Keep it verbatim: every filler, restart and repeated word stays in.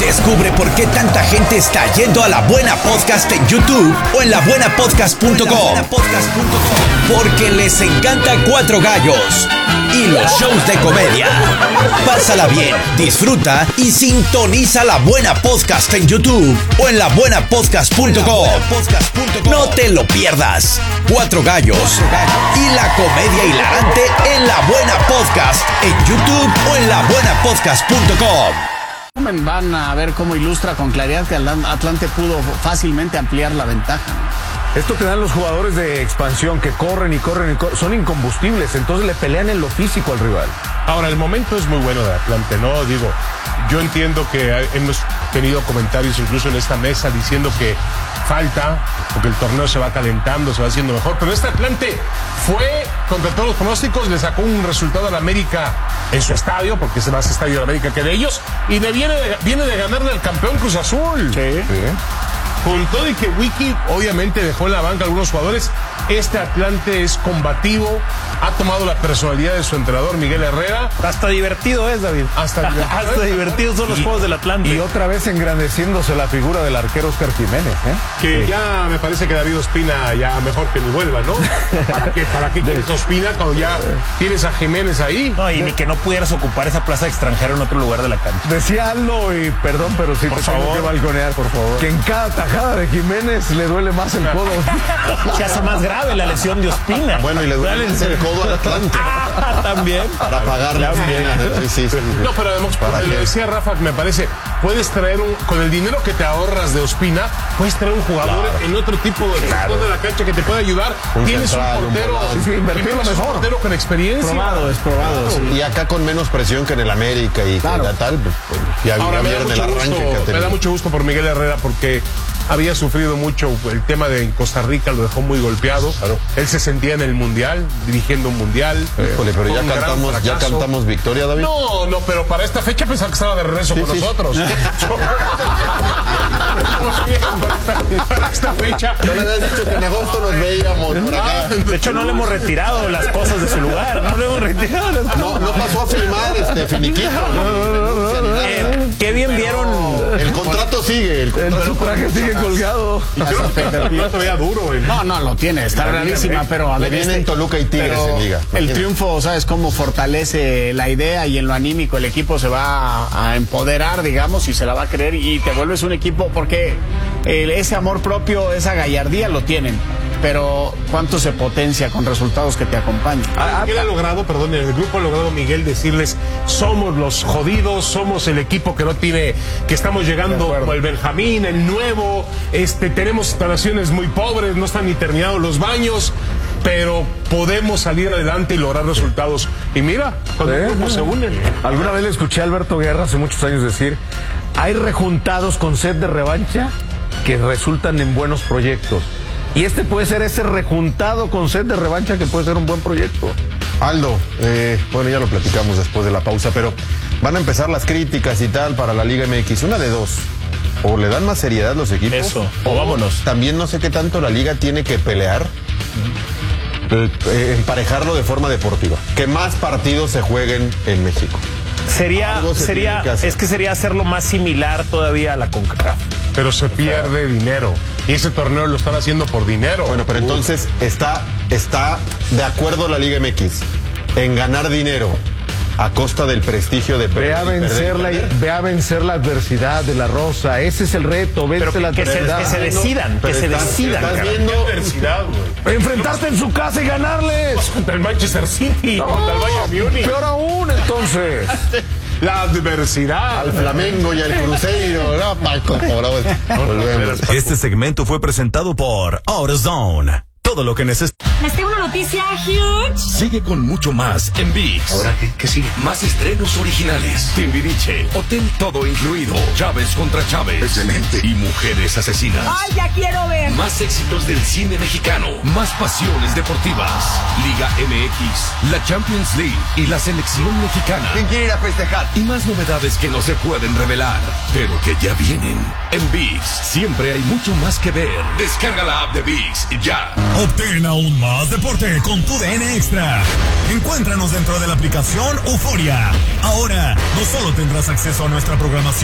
Descubre por qué tanta gente está yendo a La Buena Podcast en YouTube o en la buena podcast punto com. Porque les encanta Cuatro Gallos y los shows de comedia. Pásala bien, disfruta y sintoniza La Buena Podcast en YouTube o en la buena podcast punto com. No te lo pierdas. Cuatro Gallos y la comedia hilarante en La Buena Podcast en YouTube o en la buena podcast punto com. Van a ver cómo ilustra con claridad que Atlante pudo fácilmente ampliar la ventaja. Esto te dan los jugadores de expansión que corren y corren y corren, son incombustibles, entonces le pelean en lo físico al rival. Ahora, el momento es muy bueno de Atlante, ¿no? Digo, yo entiendo que hemos tenido comentarios incluso en esta mesa diciendo que falta, porque el torneo se va calentando, se va haciendo mejor, pero este Atlante fue, contra todos los pronósticos, le sacó un resultado al América en su estadio, porque es más estadio de América que de ellos, y le viene de, viene de ganarle al campeón Cruz Azul. Sí. sí. Con todo y que Wiki obviamente dejó en la banca a algunos jugadores, este Atlante es combativo, ha tomado la personalidad de su entrenador Miguel Herrera. Hasta divertido es, David. Hasta, Hasta divertidos son los y, juegos del Atlante. Y otra vez engrandeciéndose la figura del arquero Oscar Jiménez, ¿eh? Que sí. Ya me parece que David Ospina ya mejor que ni vuelva, ¿no? ¿Para qué, para qué quieres Ospina cuando ya tienes a Jiménez ahí? No, y ni que no pudieras ocupar esa plaza de extranjero en otro lugar de la cancha. Decía Aldo, y perdón, pero sí por te favor. tengo que balconear, por favor. Que en cada tajada de Jiménez le duele más el codo. Se hace más grave la lesión de Ospina. Bueno, y le duele más el codo al Atlante. Ah, también. Para pagarle. Sí, sí, sí. No, pero además, como le decía Rafa, me parece, puedes traer un, con el dinero que te ahorras de Ospina, puedes traer un jugador claro. en otro tipo de, claro. de la cancha que te pueda ayudar. Un Tienes central, un portero, un sí, sí, invertirlo mejor. Un portero con experiencia. Probado, es probado. Claro. Sí. Y acá con menos presión que en el América y claro. que tal, pues, ya, Ahora, ya vieron el arranque gusto, que ha tenido. Me da mucho gusto por Miguel Herrera porque había sufrido mucho el tema de Costa Rica, lo dejó muy golpeado. Claro. Él se sentía en el mundial, dirigiendo un mundial. Híjole, pero ya cantamos, ya cantamos victoria, David. No, no, pero para esta fecha pensaba que estaba de regreso sí, con sí. nosotros. Para esta fecha. No le habías dicho que en agosto nos veíamos por acá. De hecho, no le hemos retirado las cosas de su lugar. No le hemos retirado las cosas. No, no pasó a firmar este finiquito. No, no, no, no, eh, qué bien vieron. El contrato sigue. El contrato el traje sigue colgado. Todavía duro. El... No, no, lo tiene. Está realísima, pero a le ver. Vienen este, Toluca y Tigres en liga. El triunfo, ¿sabes cómo fortalece la idea y en lo anímico el equipo se va a, a empoderar, digamos, y se la va a creer y te vuelves un equipo porque el, ese amor propio, esa gallardía lo tienen. Pero ¿cuánto se potencia con resultados que te acompañan? Ah, Miguel ha logrado, perdón, el grupo ha logrado, Miguel, decirles, somos los jodidos, somos el equipo que no tiene, que estamos llegando como el Benjamín, el nuevo, este, tenemos instalaciones muy pobres, no están ni terminados los baños, pero podemos salir adelante y lograr resultados. Y mira, cuando ¿Eh? ¿Cómo se unen? Alguna vez le escuché a Alberto Guerra hace muchos años decir, hay rejuntados con sed de revancha que resultan en buenos proyectos. Y este puede ser ese rejuntado con sed de revancha que puede ser un buen proyecto. Aldo, eh, bueno, ya lo platicamos después de la pausa, pero van a empezar las críticas y tal para la Liga M X. Una de dos. O le dan más seriedad los equipos. Eso, o vámonos. También no sé qué tanto la Liga tiene que pelear. Eh, emparejarlo de forma deportiva. Que más partidos se jueguen en México. Sería, sería, que es que sería hacerlo más similar todavía a la CONCACAF. Pero se pierde dinero. Y ese torneo lo están haciendo por dinero. Bueno, pero entonces está, está de acuerdo la Liga M X en ganar dinero a costa del prestigio de ve a vencer la, ve a vencer la adversidad de la Rosa. Ese es el reto, vence pero la que adversidad. Se, que se decidan, pero que se estás, decidan. Estás viendo adversidad, güey. Enfrentarte en su casa y ganarles. Contra el Manchester City, no, contra el Bayern Múnich. Peor aún, entonces. La adversidad. Al Flamengo y al Cruzeiro. No, Paco, volvemos. Este segmento fue presentado por AutoZone. Todo lo que necesitas. Les tengo una noticia huge. Sigue con mucho más en ViX. ¿Ahora qué, qué sigue? Más estrenos originales. Timbiriche, Hotel Todo Incluido, Chávez contra Chávez. Excelente. Y Mujeres Asesinas. ¡Ay, ya quiero ver! Más éxitos del cine mexicano. Más pasiones deportivas. Liga M X, la Champions League y la selección mexicana. ¿Quién quiere ir a festejar? Y más novedades que no se pueden revelar, pero que ya vienen. En ViX siempre hay mucho más que ver. Descarga la app de ViX ya. Obtén aún más deporte con tu D N Extra. Encuéntranos dentro de la aplicación Euforia. Ahora, no solo tendrás acceso a nuestra programación